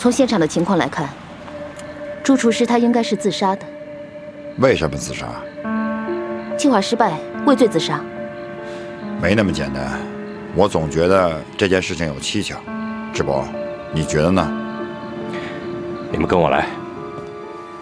从现场的情况来看，朱厨师他应该是自杀的。 为什么自杀？ 计划失败，畏罪自杀。 没那么简单，我总觉得这件事情有蹊跷。智博，你觉得呢？ 你们跟我来。